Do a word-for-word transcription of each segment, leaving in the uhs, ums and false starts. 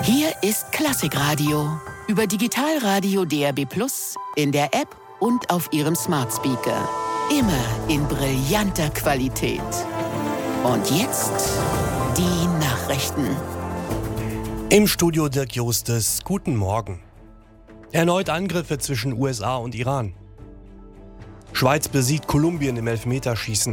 Hier ist Klassikradio. Über Digitalradio D A B plus, in der App und auf Ihrem Smart Speaker. Immer in brillanter Qualität. Und jetzt die Nachrichten. Im Studio Dirk Justes. Guten Morgen. Erneut Angriffe zwischen U S A und Iran. Schweiz besiegt Kolumbien im Elfmeterschießen.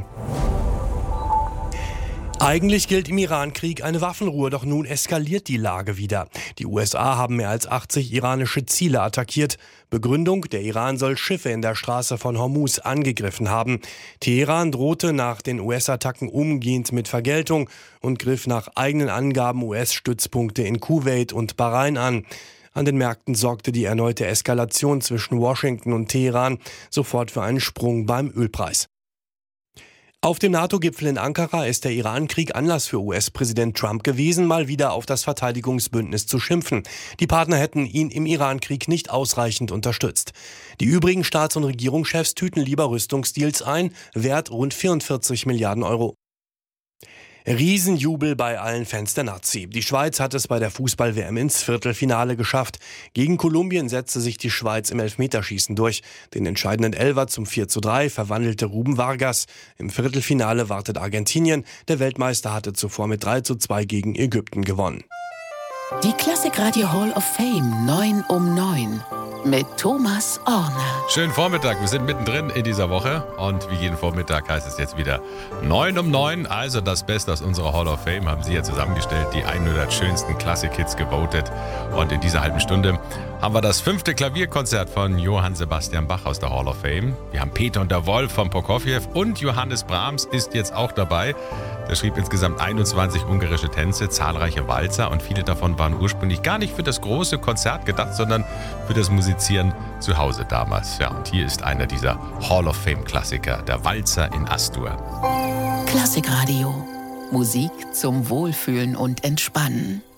Eigentlich gilt im Iran-Krieg eine Waffenruhe, doch nun eskaliert die Lage wieder. Die U S A haben mehr als achtzig iranische Ziele attackiert. Begründung: der Iran soll Schiffe in der Straße von Hormuz angegriffen haben. Teheran drohte nach den U S-Attacken umgehend mit Vergeltung und griff nach eigenen Angaben U S-Stützpunkte in Kuwait und Bahrain an. An den Märkten sorgte die erneute Eskalation zwischen Washington und Teheran sofort für einen Sprung beim Ölpreis. Auf dem NATO-Gipfel in Ankara ist der Iran-Krieg Anlass für U S-Präsident Trump gewesen, mal wieder auf das Verteidigungsbündnis zu schimpfen. Die Partner hätten ihn im Iran-Krieg nicht ausreichend unterstützt. Die übrigen Staats- und Regierungschefs tüten lieber Rüstungsdeals ein, wert rund vierundvierzig Milliarden Euro. Riesenjubel bei allen Fans der Nazi. Die Schweiz hat es bei der Fußball-W M ins Viertelfinale geschafft. Gegen Kolumbien setzte sich die Schweiz im Elfmeterschießen durch. Den entscheidenden Elfer zum vier zu drei verwandelte Ruben Vargas. Im Viertelfinale wartet Argentinien. Der Weltmeister hatte zuvor mit drei zu zwei gegen Ägypten gewonnen. Die Klassikradio Hall of Fame neun um neun mit Thomas Orner. Schönen Vormittag, wir sind mittendrin in dieser Woche und wie jeden Vormittag heißt es jetzt wieder neun um neun. Also das Beste aus unserer Hall of Fame haben Sie ja zusammengestellt, die hundert schönsten Klassik-Hits gewotet. Und in dieser halben Stunde haben wir das fünfte Klavierkonzert von Johann Sebastian Bach aus der Hall of Fame. Wir haben Peter und der Wolf von Prokofjew und Johannes Brahms ist jetzt auch dabei. Der schrieb insgesamt einundzwanzig ungarische Tänze, zahlreiche Walzer und viele davon waren ursprünglich gar nicht für das große Konzert gedacht, sondern für das Musizieren zu Hause damals. Ja, und hier ist einer dieser Hall of Fame-Klassiker, der Walzer in Astur. Klassikradio. Musik zum Wohlfühlen und Entspannen.